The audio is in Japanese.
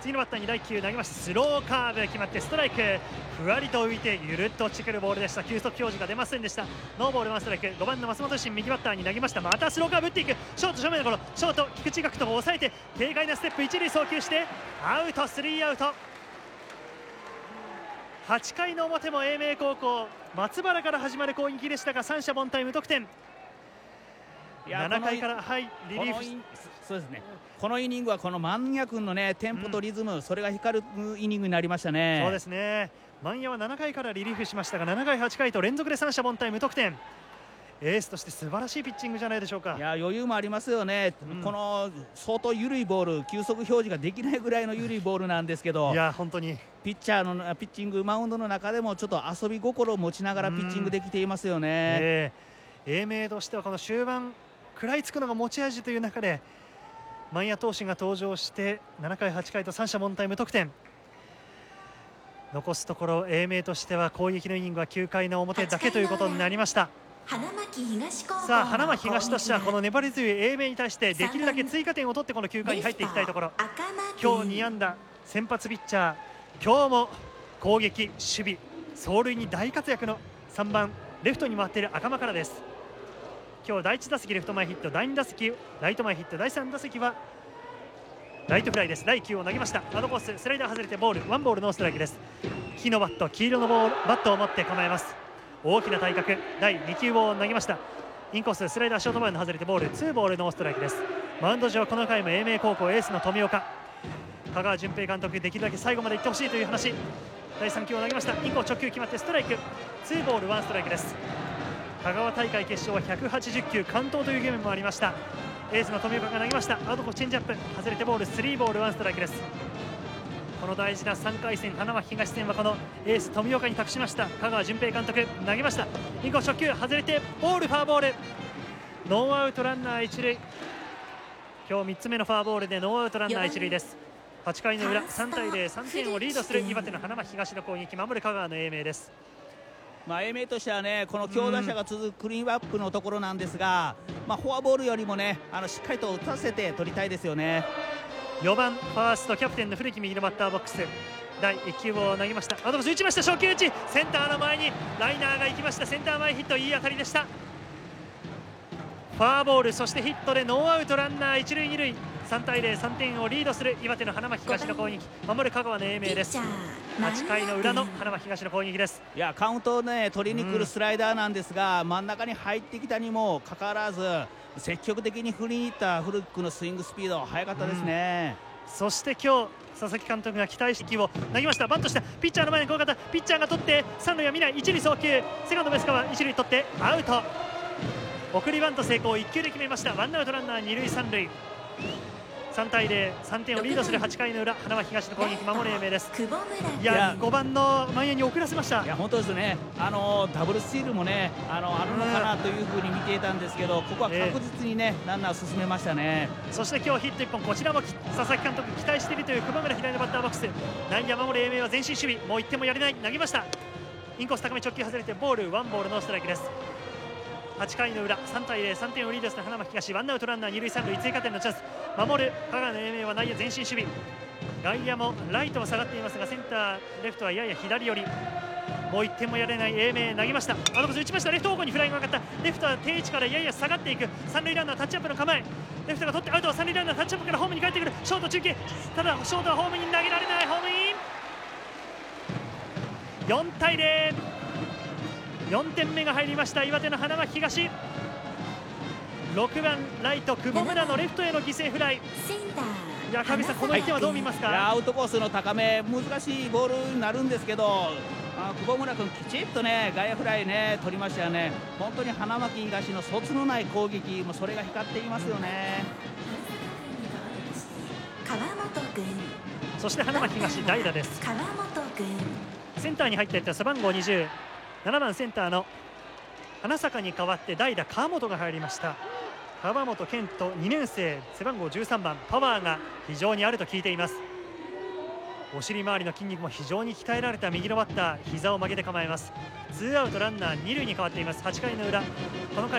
次のバッターに第1球投げました。スローカーブ決まってストライク。ふわりと浮いてゆるっと落ちてくるボールでした。球速表示が出ませんでした。ノーボールワンストライク。5番の松本慎右バッターに投げました。またスローカーブ打っていく。ショート正面のゴロ。ショート菊池岳人を抑えて軽快なステップ一塁送球してアウト。3アウト。8回の表も英明高校松原から始まる攻撃でしたが三者凡退無得点。7回からリリーフ。 そうですね、このイニングはこの万谷君のねテンポとリズム、それが光るイニングになりましたね。 そうですね、万谷は7回からリリーフしましたが7回8回と連続で三者凡退無得点。エースとして素晴らしいピッチングじゃないでしょうか。 いや余裕もありますよね、この相当緩いボール、球速表示ができないぐらいの緩いボールなんですけど、 いや本当にピッチングマウンドの中でもちょっと遊び心を持ちながらピッチングできていますよね。 英明としてはこの終盤食らいつくのが持ち味という中で万谷投手が登場して7回8回と三者凡退無得点。残すところ英明としては攻撃のイニングは9回の表だけということになりました。さあ花巻東としてはこの粘り強い英明に対してできるだけ追加点を取ってこの9回に入っていきたいところ。今日2安打先発ピッチャー、今日も攻撃守備走塁に大活躍の3番レフトに回っている赤間からです。今日第1打席レフト前ヒット、第2打席ライト前ヒット、第3打席はライトフライです。第9を投げました。アドコーススライダー外れてボール、ワンボールノーストライクです。木のバット、黄色のバットを持って構えます。大きな体格、第2球を投げました。インコーススライダーショート前の外れてボール、ツーボールノーストライクです。マウンド上この回も英明高校エースの富岡、香川純平監督、できるだけ最後まで行ってほしいという話。第3球を投げました。インコース直球決まってストライク、ツーボールワンストライクです。香川大会決勝は180球完投というゲームもありました。エースの富岡が投げました。アウトコースチェンジアップ外れてボール、スリーボールワンストライクです。この大事な3回戦花巻東戦はこのエース富岡に託しました。香川純平監督投げました。インコース初球外れてボール、フォアボール、ノーアウトランナー一塁。今日3つ目のフォアボールでノーアウトランナー一塁です。8回の裏3対0、3点をリードする岩手の花巻東の攻撃、守る香川の英明です。 英明としてはね、この強打者が続くクリーンアップのところなんですが、フォアボールよりもねしっかりと打たせて取りたいですよね。 4番ファーストキャプテンの古木右のバッターボックス、第1球を投げました。アドバンス打ちました。初球打ち、センターの前にライナーが行きました。センター前ヒット、いい当たりでした。フォアボールそしてヒットでノーアウトランナー一塁二塁、3対0、3点をリードする岩手の花巻東の攻撃、守る香川の英明です。8回の裏の花巻東の攻撃です。 いやカウントをね取りに来るスライダーなんですが、真ん中に入ってきたにもかかわらず積極的に振りに行った古木君のスイングスピード速かったですね。 そして今日佐々木監督が期待式を投げました。バントしたピッチャーの前にこの方、ピッチャーが取って三塁は見ない、一塁送球、セカンドベースカバー一塁取ってアウト。送りバント成功、1球で決めました。ワンアウトランナー二塁三塁、3対0、3点をリードする8回の裏花巻東の攻撃、守る英明です。いや5番の万谷に遅らせました。 いや本当ですね、ダブルスチールもねあるのかなというふうに見ていたんですけど、ここは確実にね、ランナーを進めましたね。 そして今日ヒット1本、こちらも佐々木監督期待しているという熊村左のバッターボックス、内野守る英明は前進守備、もう1点もやれない、投げました。インコース高め直球外れてボール、ワンボールノーストライクです。8回の裏3対0、3点をリードした花巻東、ワンアウトランナー二塁三塁、追加点のチャンス、守る香川の英明は内野前進守備、外野もライトは下がっていますがセンターレフトはやや左寄り、もう1点もやれない英明、投げました。アドバンス打ちました。レフト方向にフライが上がった。レフトは定位置からやや下がっていく。三塁ランナータッチアップの構え、レフトが取ってアウト。三塁ランナータッチアップからホームに帰ってくる。ショート中継、ただショートはホームに投げられない。ホームイン。4対0、4点目が入りました岩手の花巻東。6番ライト久保村のレフトへの犠牲フライ。いや川口さん、この1点はどう見ますか。 アウトコースの高め、難しいボールになるんですけど、久保村君きちっとね外野フライね取りましたよね。本当に花巻東のそつのない攻撃、もそれが光っていますよね。 そして花巻東代打です。センターに入っていった背番号20、7番センターの花坂に代わって代打川本が入りました。川本健人2年生、背番号13番、パワーが非常にあると聞いています。お尻周りの筋肉も非常に鍛えられた右のバッター、膝を曲げて構えます。ツーアウトランナー二塁に変わっています。8回の裏、この回